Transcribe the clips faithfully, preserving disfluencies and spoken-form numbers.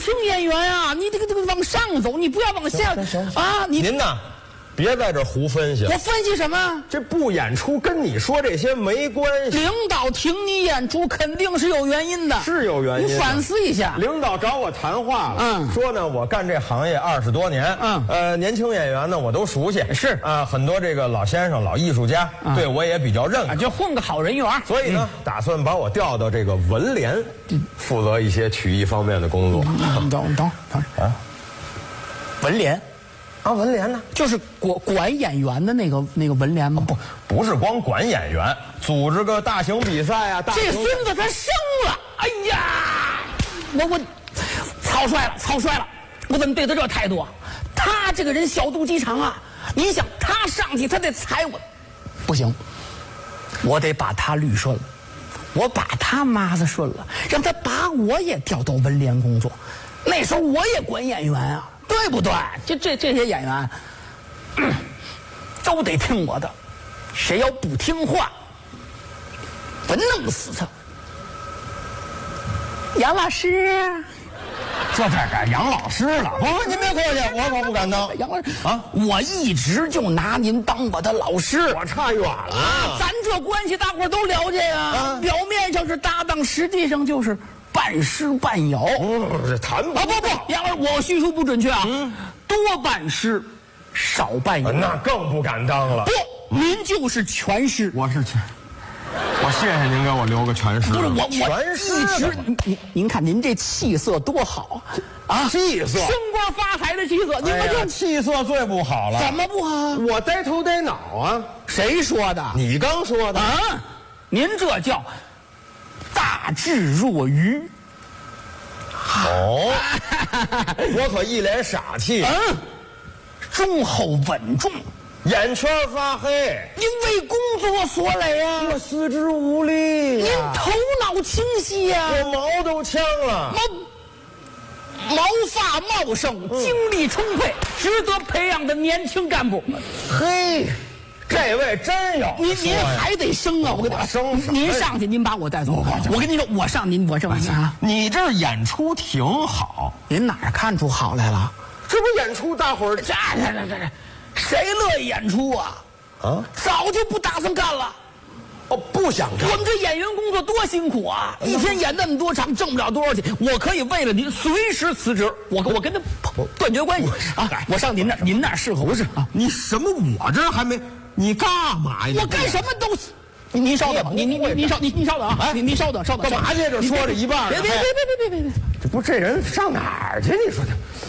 轻演员啊，你这个这个往上走，你不要往下啊！你您呐，别在这胡分析了。 我分析什么？ 这不演出跟你说这些没关系。 领导停你演出肯定是有原因的， 是有原因。 你反思一下。 领导找我谈话了， 嗯， 说呢，我干这行业二十多年， 嗯， 呃，年轻演员呢我都熟悉， 是啊，很多这个老先生、老艺术家，嗯、对我也比较认可， 就混个好人缘。 所以呢，嗯、打算把我调到这个文联，负责一些曲艺方面的工作。 等等等等啊，文联。 啊，文联呢， 就是管管演员的那个那个文联吗？ 不，不是光管演员，组织个大型比赛啊。大这孙子他生了，哎呀，我我草率了，草率了，我怎么对他这态度啊？他这个人小肚鸡肠啊！你想他上去，他得踩我，不行，我得把他捋顺了，我把他妈子顺了，让他把我也调到文联工作。那时候我也管演员啊。对不对？就这这些演员、嗯，都得听我的，谁要不听话，我弄死他。杨老师， 这才改杨老师了。不、哦，您别客气，我可不敢当。 杨老师啊，我一直就拿您当我的老师， 我差远了。 啊、咱这关系大伙都了解呀、啊啊。表面上是搭档，实际上就是。半师半摇， 哦，这谈不啊不不，杨老师，我叙述不准确啊，嗯、多半师，少半摇， 那更不敢当了。 不，您就是全师， 我是全，我谢谢您给我留个全师。 不是我，我全师一直您您您看您这气色多好啊， 气色， 升官发财的气色，你们这气色最不好了。 怎么不好？ 我呆头呆脑啊！ 谁说的？ 你刚说的啊！您这叫。大智若愚， 哦，我可一脸傻气。 嗯，忠厚稳重， 眼圈发黑， 因为工作所累啊。 我四肢无力、 啊，您头脑清晰呀、啊， 我毛都呛了， 毛毛发茂盛，嗯、精力充沛，值得培养的年轻干部。 嘿。这位真有， 您您还得升啊！我跟你升， 您上去，您把我带走。我跟您说，我上您，我上您啊！ 你这演出挺好， 您哪儿看出好来了？ 这不演出，大伙儿这这这这，谁乐意演出啊？ 啊， 早就不打算干了。 哦，不想干。 我们这演员工作多辛苦啊！一天演那么多场，挣不了多少钱。我可以为了您随时辞职，我我跟他断绝关系啊！我上您那儿，您那儿适合不是啊？ 你什么？我这还没。你干嘛呀？ 我干什么都，您您稍等，您您您您稍您您稍等啊！您您稍等稍等， 干嘛去？这说着一半， 别别别别别别别别！ 这不这人上哪儿去？你说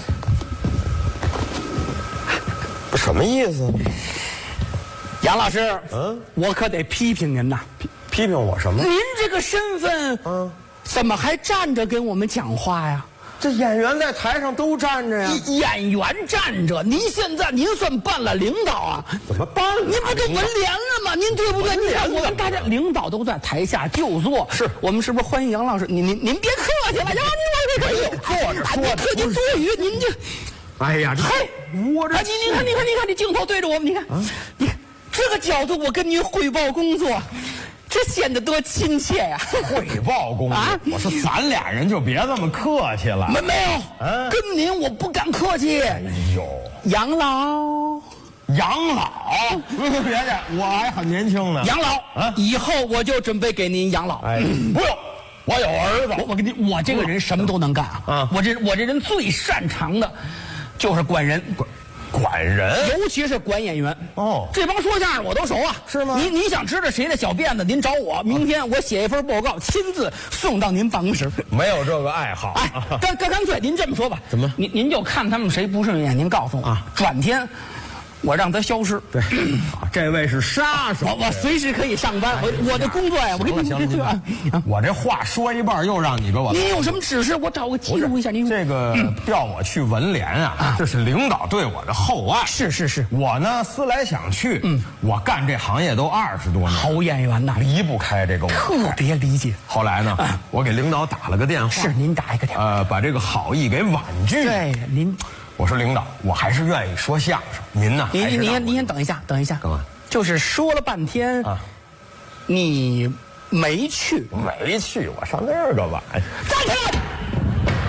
这什么意思？ 杨老师， 嗯， 我可得批评您呐！ 批批评我什么？ 您这个身份，嗯，怎么还站着跟我们讲话呀？ 这演员在台上都站着呀， 演员站着。您现在您算办了领导啊？ 怎么办了？ 您不就文联了吗？您对不对？您看我们大家领导都在台下就坐， 是我们是不是欢迎杨老师？您您您别客气了，杨老师，您别客气， 坐着说客气多余，您这， 哎呀， 嘿， 我这， 您您看您看您看这镜头对着我们，你看，你看这个角度，我跟您汇报工作。这显得多亲切呀！ 汇报工作啊！我说咱俩人就别这么客气了。 没没有，啊、跟您我不敢客气。 哎呦， 杨老， 杨老，别介，我还很年轻呢。 杨老啊，以后我就准备给您养老。 哎，不用，我有儿子。 我我跟你，我这个人什么都能干啊！啊，我这我这人最擅长的，就是管人。 管管人， 尤其是管演员哦， 这帮说相声我都熟啊， 是吗？ 您您想知道谁的小辫子，您找我，明天我写一份报告，亲自送到您办公室。 没有这个爱好， 哎，干干干脆，您这么说吧， 怎么？ 您您就看他们谁不顺眼，您告诉我啊，转天我让他消失。 对，这位是杀手， 我我随时可以上班。我我的工作呀，我跟你说，我这话说一半又让你给我。 您有什么指示？我找个记录一下。您这个调我去文联啊，这是领导对我的厚爱。 是是是， 我呢思来想去，嗯，我干这行业都二十多年， 好演员呐， 离不开这个舞台， 特别理解。 后来呢，我给领导打了个电话， 是您打一个电话， 呃，把这个好意给婉拒。 对，您。 我说领导，我还是愿意说相声。您呢？ 您您您您先等一下，等一下。 干嘛？ 就是说了半天啊，你没去， 没去，我上那儿干嘛呀？ 暂停！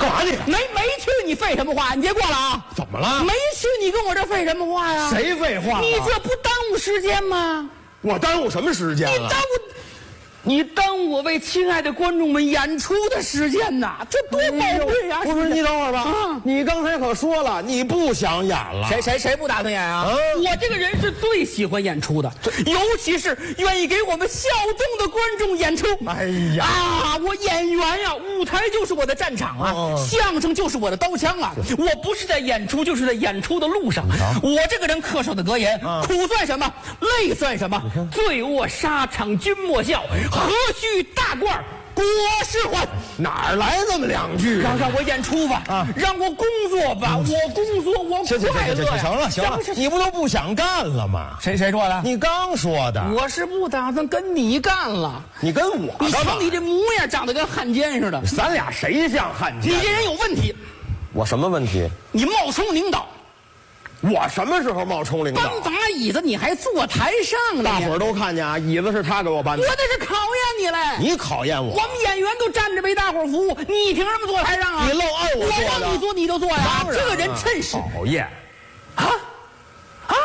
干嘛你？ 没没去，你废什么话？你别过来啊！ 怎么了？ 没去，你跟我这废什么话呀？ 谁废话了？ 你这不耽误时间吗？ 我耽误什么时间了？ 你耽误。你耽误我为亲爱的观众们演出的时间呐，这多宝贵呀！ 不是，你等会儿吧。 啊， 你刚才可说了，你不想演了。 谁谁谁不打算演啊？ 嗯、 我这个人是最喜欢演出的，尤其是愿意给我们孝东的观众演出。 哎呀啊，我演员呀，舞台就是我的战场啊， 嗯、 相声就是我的刀枪啊。我不是在演出，就是在演出的路上。嗯、我这个人恪守的格言，嗯、苦算什么，累算什么，醉卧沙场君莫笑。何须大褂国师还？ 哪儿来这么两句？ 让让我演出吧，啊，让我工作吧，嗯、我工作我快乐呀！ 行了行了，你不都不想干了吗？ 谁谁说的？ 你刚说的。 我是不打算跟你干了。 你跟我？ 你瞧你这模样，长得跟汉奸似的。 咱俩谁像汉奸？ 你这人有问题。 我什么问题？ 你冒充领导。 我什么时候冒充领导？ 搬把椅子你还坐台上了， 大伙儿都看见啊，椅子是他给我搬的。 我这是考验你嘞， 你考验我。 我们演员都站着为大伙儿服务，你凭什么坐台上啊？ 你愣按我坐的， 我让你坐你就坐呀。 这个人趁势讨厌啊啊！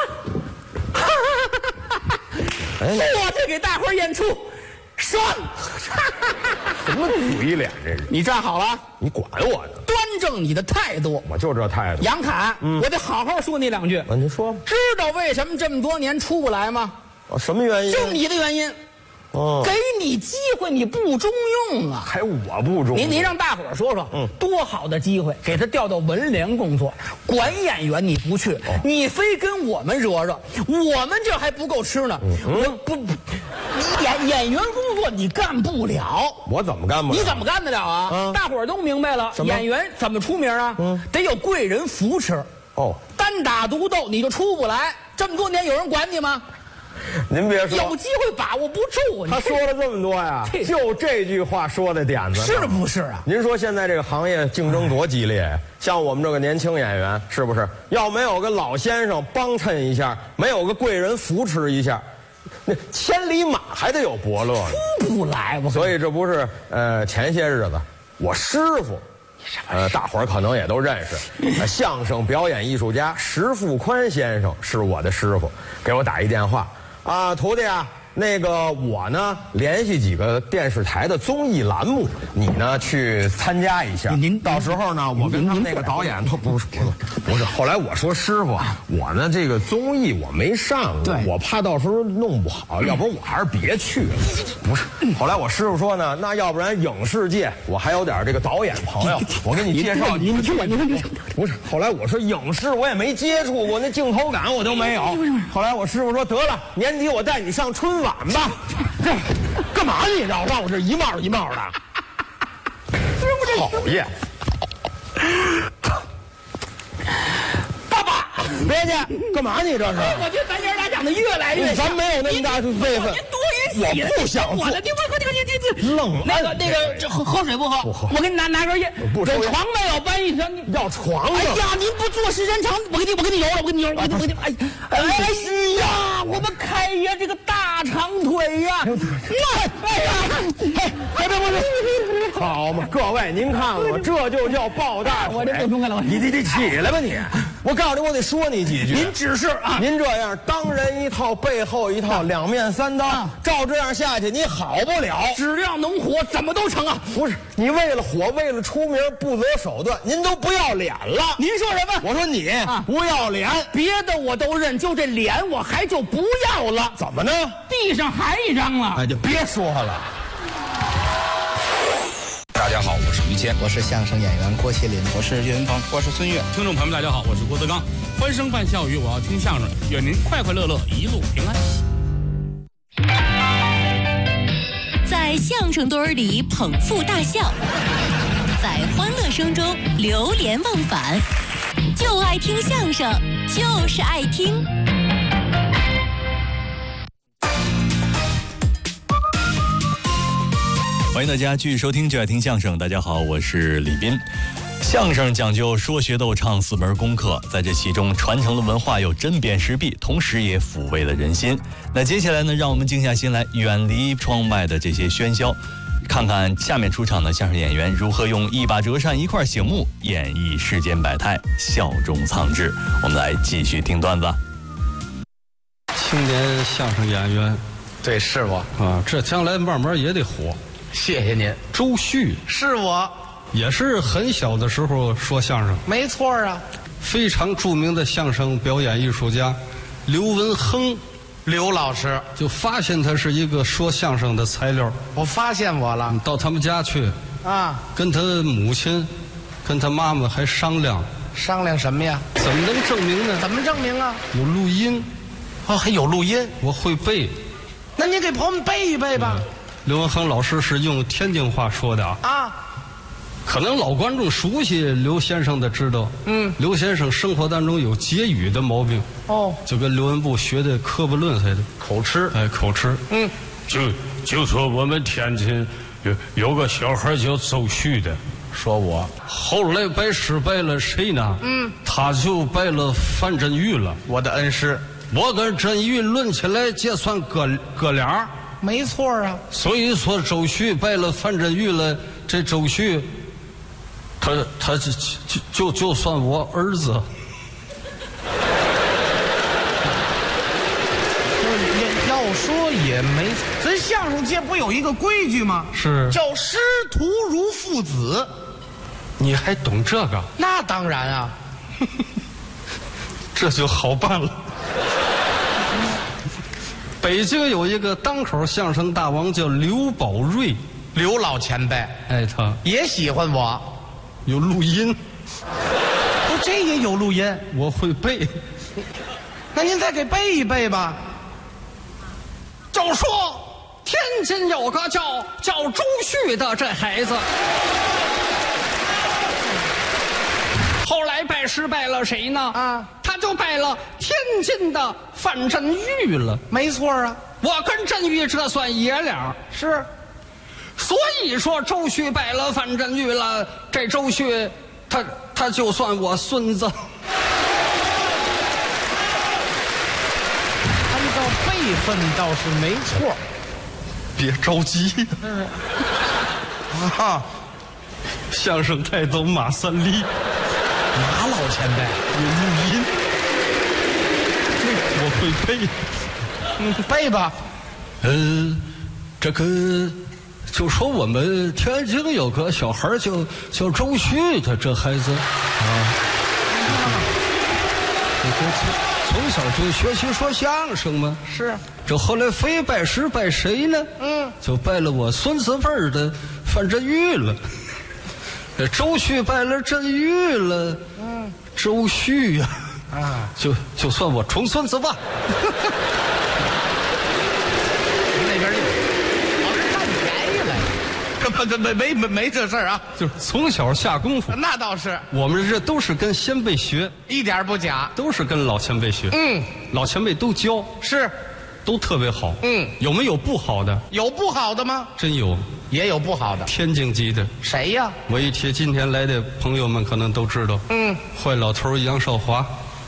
坐着给大伙儿演出，爽！ 什么嘴脸这是？ 你站好了， 你管我呢？ 端正你的态度， 我就这态度。 杨侃，嗯、我得好好说你两句。 啊，您说吧。 知道为什么这么多年出不来吗？ 啊，什么原因？ 就你的原因。 哦， 给你机会你不中用啊！ 还我不中用？ 您您让大伙儿说说，嗯，多好的机会，给他调到文联工作，管演员你不去，哦、你非跟我们惹惹，我们这还不够吃呢。嗯、我不，你演演员工作你干不了， 我怎么干不了？ 你怎么干得了啊？嗯、大伙儿都明白了，演员怎么出名啊？嗯，得有贵人扶持。 哦， 单打独斗你就出不来，这么多年有人管你吗？ 您别说， 有机会把握不住。 他说了这么多呀，就这句话说的点子， 是不是啊？ 您说现在这个行业竞争多激烈呀？像我们这个年轻演员，是不是要没有个老先生帮衬一下，没有个贵人扶持一下，那千里马还得有伯乐呢， 出不来。 所以这不是呃前些日子我师傅。呃，大伙儿可能也都认识，呃，相声表演艺术家石富宽先生是我的师傅，给我打一电话啊，徒弟啊，那个我呢联系几个电视台的综艺栏目，你呢去参加一下。 您到时候呢，我跟他们那个导演，他不是不是不是。后来我说师傅，我呢这个综艺我没上，我怕到时候弄不好，要不然我还是别去了。不是，后来我师傅说呢，那要不然影视界我还有点这个导演朋友，我给你介绍。 你你听我，你听我。 不是，后来我说影视我也没接触过，那镜头感我都没有。后来我师傅说得了，年底我带你上春晚吧。这干嘛你绕让我这一帽一帽的？讨厌！ 爸爸， 别介，干嘛你这是？ 我觉得咱爷俩长得越来越像。 咱没有那么大辈分。 我不想我的，你我我你你你愣那个那个，这喝喝水不喝？ 不喝。 我给你拿拿根烟。 不抽。 床没有搬一床， 要床。 哎呀，您不做时间长，我给你我给你揉了，我给你揉，我给你我给你哎哎呀，我们开爷这个大长腿呀！哎呀，哎别别别， 好嘛，各位您看了，这就叫抱大腿。 我这不中开了， 你你得起来吧你！我告诉你，我得说你几句。 您指示啊！ 您这样当人一套，背后一套，两面三刀，照这样下去，你好不了。 只要能火，怎么都成啊！ 不是，你为了火，为了出名，不择手段，您都不要脸了。 您说什么？ 我说你啊，不要脸， 别的我都认，就这脸我还就不要了。 怎么呢？ 地上还一张了。 哎，就别说了。 大家好，我是于谦， 我是相声演员郭麒麟， 我是岳云鹏， 我是孙越。听众朋友们，大家好，我是郭德纲。欢声伴笑语，我要听相声，愿您快快乐乐，一路平安。 在相声堆儿里捧腹大笑，在欢乐声中流连忘返，就爱听相声，就是爱听。 欢迎大家继续收听《就爱听相声》。大家好，我是李斌。相声讲究说学逗唱四门功课，在这其中传承了文化又针砭时弊，同时也抚慰了人心。那接下来呢，让我们静下心来，远离窗外的这些喧嚣， 看看下面出场的相声演员如何用一把折扇一块醒目演绎世间百态，笑中藏志。我们来继续听段子。 青年相声演员， 对，是我啊，这将来慢慢也得火。 谢谢您。 周旭是我， 也是很小的时候说相声， 没错啊。 非常著名的相声表演艺术家刘文亨， 刘老师， 就发现他是一个说相声的材料。 我发现我了到他们家去啊， 跟他母亲跟他妈妈还商量商量什么呀？ 怎么能证明呢？ 怎么证明啊？ 有录音。 哦，还有录音， 我会背。 那您给朋友们背一背吧。 嗯、刘文亨老师是用天津话说的啊。 啊， 可能老观众熟悉刘先生的知道， 嗯， 刘先生生活当中有结语的毛病， 哦， 就跟刘文步学的科布论似的， 口吃， 哎，口吃， 嗯， 就就说我们天津有有个小孩叫周旭的， 说我后来拜师拜了谁呢？ 嗯， 他就拜了范振钰了， 我的恩师。 我跟振钰论起来结算哥哥俩， 没错啊。 所以说周旭拜了范振钰了，这周旭，他他就就就就算我儿子。 也要说也没，咱相声界不有一个规矩吗？ 是叫师徒如父子。 你还懂这个？ 那当然啊， 这就好办了。北京有一个单口相声大王叫刘宝瑞， 刘老前辈， 哎，他也喜欢我， 有录音， 哦，这也有录音， 我会背。 那您再给背一背吧。 就说天津有个叫叫周旭的这孩子，后来拜师拜了谁呢？ 啊， 他就拜了天津的范振钰了。 没错啊， 我跟振钰这算爷俩， 是。 所以说周旭拜了范振钰了，这周旭他他就算我孙子。 按照辈分倒是没错。 别着急。 嗯。啊， 相声泰斗马三立。 马老前辈有录音，我会背。 嗯，背吧。 呃，这个就说我们天津有个小孩叫叫周旭，他这孩子啊，这从从小就学习说相声嘛。 是。 这后来非拜师拜谁呢？ 嗯， 就拜了我孙子辈儿的范振钰了。周旭拜了振钰了，嗯，周旭呀，啊，就就算我重孙子吧。 那边又老是占便宜来，没没没没这事儿啊， 就是从小下功夫。 那倒是， 我们这都是跟先辈学， 一点不假， 都是跟老前辈学。 嗯， 老前辈都教， 是， 都特别好。 嗯， 有没有不好的？ 有不好的吗？ 真有。 也有不好的， 天津籍的谁呀？ 我一提今天来的朋友们可能都知道， 嗯， 坏老头杨少华。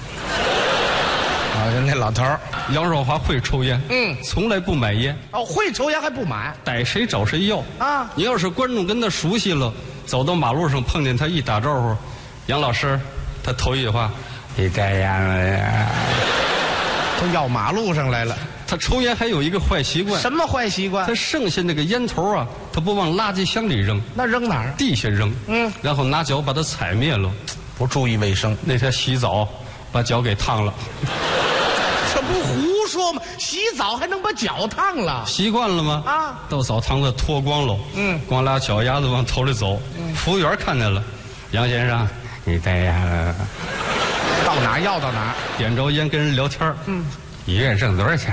啊，那老头杨少华会抽烟， 嗯， 从来不买烟。 哦，会抽烟还不买， 逮谁找谁要啊！ 你要是观众跟他熟悉了，走到马路上碰见他一打招呼，杨老师，他头一句话，你带烟了呀？ 都要马路上来了。 他抽烟还有一个坏习惯， 什么坏习惯？ 他剩下那个烟头啊，他不往垃圾箱里扔， 那扔哪儿？ 地下扔。 嗯， 然后拿脚把它踩灭了， 不注意卫生。 那天洗澡把脚给烫了， 这不胡说吗？洗澡还能把脚烫了？ 习惯了吗？ 啊， 到澡堂子脱光了， 嗯， 光俩脚丫子往头里走。嗯，服务员看见了，杨先生，你带烟了？ 到哪儿要到哪儿， 点着烟跟人聊天。嗯。一个人挣多少钱？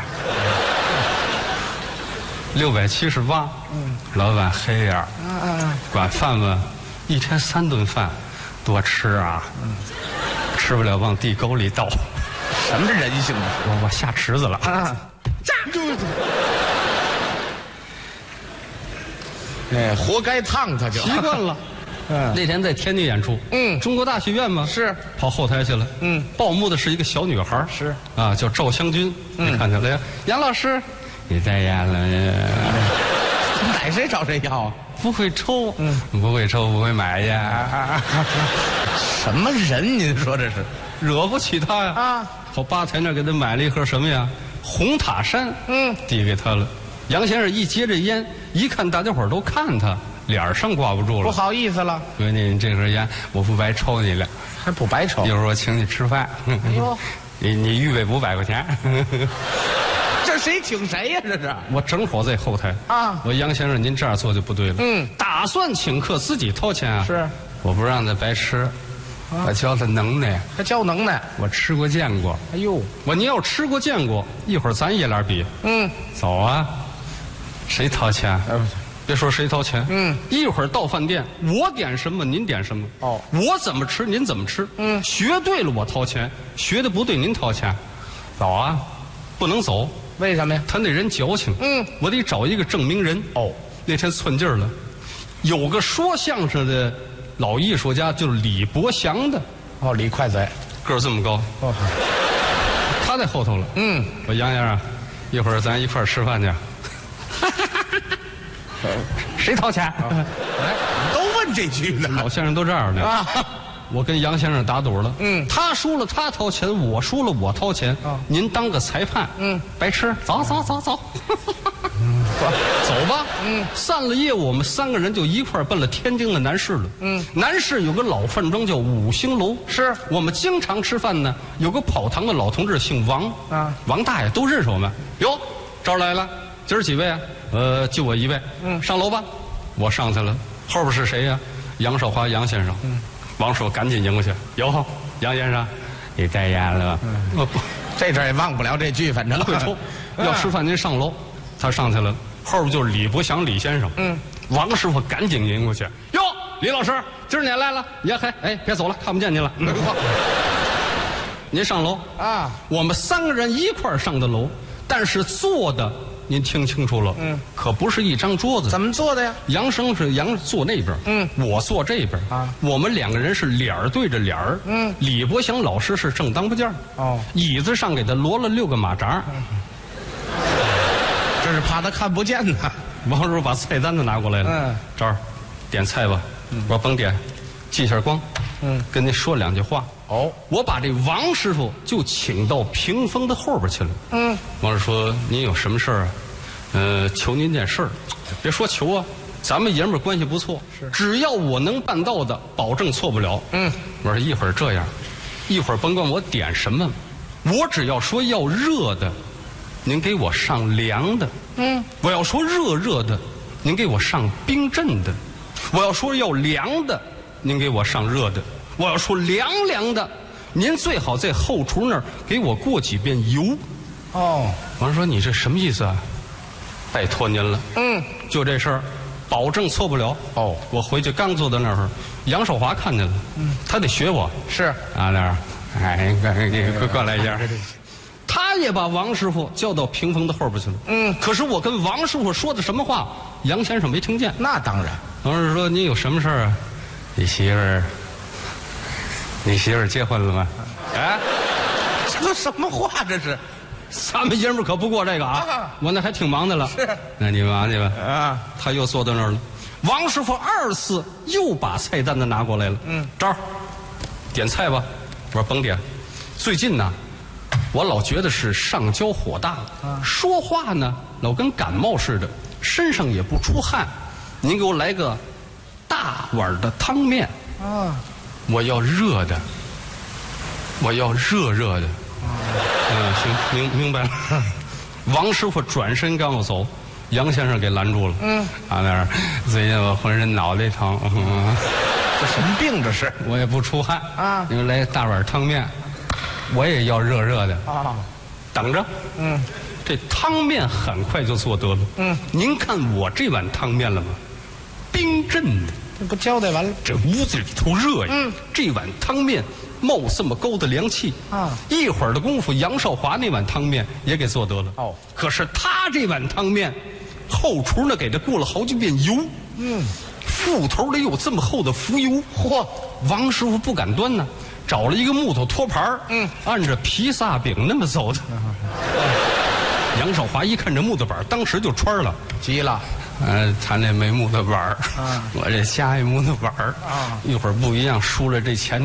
六百七十八。嗯，老板黑眼儿。嗯嗯。管饭吗？一天三顿饭，多吃啊。嗯。吃不了往地沟里倒。 什么人性啊！ 我我下池子了。啊。 炸！哎，活该烫他就。 习惯了。嗯。那天在天津演出。 嗯。 中国大剧院嘛。 是。 跑后台去了。 嗯。报幕的是一个小女孩。 是。 啊，叫赵香君。嗯。你看见了呀？杨老师，你带烟了呀？ 逮谁找谁要啊？ 不会抽，嗯，不会抽，不会买呀。 什么人？您说这是惹不起他呀？ 啊！ 我吧台那儿给他买了一盒什么呀？红塔山，嗯，递给他了。杨先生一接着烟，一看大家伙儿都看他，脸上挂不住了， 不好意思了。 闺女，你这盒烟我不白抽你了， 还不白抽。 一会儿我请你吃饭。 哎呦， 你你预备五百块钱。 这谁请谁呀？这是我正好在后台啊。 我杨先生，您这样做就不对了。 嗯， 打算请客自己掏钱啊？ 是， 我不让他白吃，我教他能耐。 他教能耐， 我吃过见过。 哎呦， 我你要吃过见过，一会儿咱爷俩比。 嗯， 走啊，谁掏钱？ 呃， 别说谁掏钱。 嗯， 一会儿到饭店，我点什么您点什么。 哦， 我怎么吃您怎么吃。 嗯， 学对了我掏钱，学的不对您掏钱。走啊，不能走。 为什么呀？ 他那人矫情，嗯，我得找一个证明人。 哦， 那天寸劲儿了，有个说相声的老艺术家，就是李伯祥的。 哦，李快嘴， 个儿这么高。 哦， 他在后头了。嗯，我杨先生，一会儿咱一块儿吃饭去。谁掏钱？ 哎，都问这句呢。 老先生都这样的啊。 我跟杨先生打赌了， 嗯， 他输了他掏钱，我输了我掏钱， 啊， 您当个裁判， 嗯， 白吃，走走走走，嗯，走吧，嗯，散了业务，我们三个人就一块儿奔了天津的南市了，嗯，南市有个老饭庄叫五星楼， 是我们经常吃饭呢，有个跑堂的老同志姓王， 啊， 王大爷都认识我们，哟，这儿来了，今儿几位啊？呃，就我一位，嗯，上楼吧，我上去了，后边是谁呀？杨少华杨先生，嗯。王叔赶紧迎过去，哟，杨先生，你带烟了吧？ 嗯，不，这阵也忘不了这句，反正会抽。要吃饭您上楼，他上去了，后边就是李伯祥李先生。嗯，王师傅赶紧迎过去，哟，李老师，今儿你来了，也还哎，别走了，看不见您了。嗯、您上楼啊，我们三个人一块儿上的楼，但是坐的。您听清楚了，嗯，可不是一张桌子。 怎么做的呀？ 杨生是杨坐那边，嗯，我坐这边啊。我们两个人是脸儿对着脸儿，嗯。李伯祥老师是正当不间哦，椅子上给他摞了六个马扎，嗯、 这是怕他看不见呢。 王师傅把菜单子拿过来了，嗯，这儿点菜吧，嗯、我说甭点，记下光，嗯，跟您说两句话。哦，我把这王师傅就请到屏风的后边去了。嗯，王师傅说：“您有什么事儿啊？呃，求您件事儿，别说求啊，咱们爷们儿关系不错，是只要我能办到的，保证错不了。”嗯，我说一会儿这样，一会儿甭管我点什么，我只要说要热的，您给我上凉的。嗯，我要说热热的，您给我上冰镇的；我要说要凉的，您给我上热的。我要说凉凉的，您最好在后厨那儿给我过几遍油。哦，王说你这什么意思啊？拜托您了。嗯，就这事儿，保证错不了。哦，我回去刚坐到那儿，杨少华看见了，嗯，他得学我。是啊，那儿，哎，你快过来一下。他也把王师傅叫到屏风的后边去了。嗯，可是我跟王师傅说的什么话，杨先生没听见。 那当然。 王师傅说：“你有什么事儿啊？你媳妇儿。”你媳妇儿结婚了吗？哎， 这都什么话？这是， 咱们爷们儿可不过这个啊！啊我那还挺忙的了。是，那你忙去吧。啊，他又坐到那儿了。王师傅二次又把菜单子拿过来了。嗯，这儿点菜吧。我说甭点，最近呢，我老觉得是上焦火大，啊、说话呢老跟感冒似的，身上也不出汗。您给我来个大碗的汤面。啊。我要热的，我要热热的。嗯，行，明明白了。王师傅转身刚要走，杨先生给拦住了。嗯，啊那儿，最近我浑身脑袋疼。嗯、 这什么病这是？ 我也不出汗啊。你来大碗汤面，我也要热热的。啊，等着。嗯，这汤面很快就做得了。嗯，您看我这碗汤面了吗？冰镇的。 这不交代完了？ 这屋子里头热呀！嗯，这碗汤面冒这么高的凉气啊！一会儿的功夫，杨少华那碗汤面也给做得了。哦，可是他这碗汤面，后厨呢给他过了好几遍油。嗯，腹头里有这么厚的浮油。嚯！王师傅不敢端呢，找了一个木头托盘嗯，按着披萨饼那么走的。杨少华一看这木头板，当时就穿了， 急了。 嗯，他那没木头板儿， 啊我这下一木头板儿， 啊一会儿不一样，输了这钱